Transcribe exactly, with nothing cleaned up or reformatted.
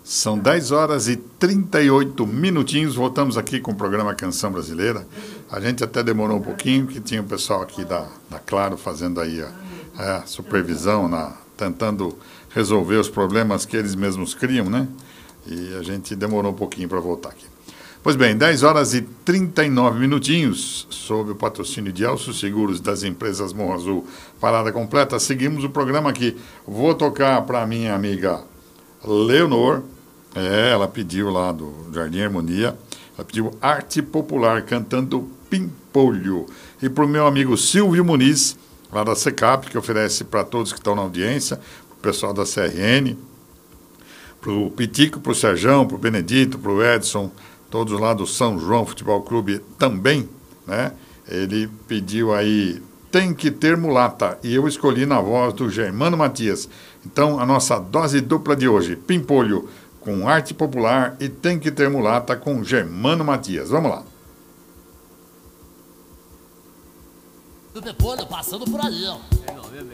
São dez horas e trinta e oito minutinhos, voltamos aqui com o programa Canção Brasileira. A gente até demorou um pouquinho, porque tinha o pessoal aqui da, da Claro fazendo aí a, a supervisão, na, tentando resolver os problemas que eles mesmos criam, né? E a gente demorou um pouquinho para voltar aqui. Pois bem, dez horas e trinta e nove minutinhos, sob o patrocínio de Elcio Seguros das empresas Morro Azul, parada completa, seguimos o programa aqui. Vou tocar para minha amiga Leonor, é, ela pediu lá do Jardim Harmonia, ela pediu Arte Popular, cantando Pimpolho. E para o meu amigo Silvio Muniz, lá da SECAP, que oferece para todos que estão na audiência, para o pessoal da C R N, para o Pitico, para o Serjão, para o Benedito, para o Edson, todos lá do São João Futebol Clube também, né? Ele pediu aí, Tem que Ter Mulata, e eu escolhi na voz do Germano Matias. Então, a nossa dose dupla de hoje, Pimpolho com Arte Popular e Tem que Ter Mulata com Germano Matias. Vamos lá. Do Pimpolho passando por ali, ó.